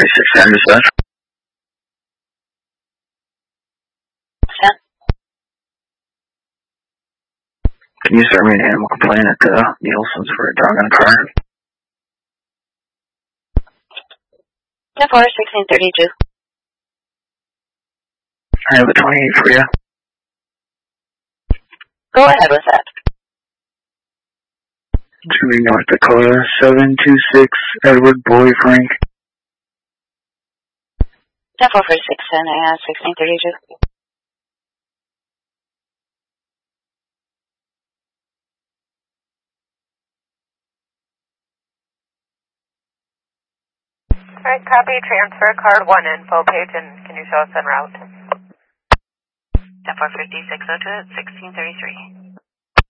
3610 dispatch. Yeah. Can you start me an animal complaint at Nielsen's for a dog in a car? 10-4, 1632. I have a 28 for you. Go ahead with that. Julie, North Dakota, 726 Edward Boy Frank. 10-4 for 610 and 1632. Alright, copy, transfer card 1 info page, and can you show us en route? 10-4 5602 at 1633.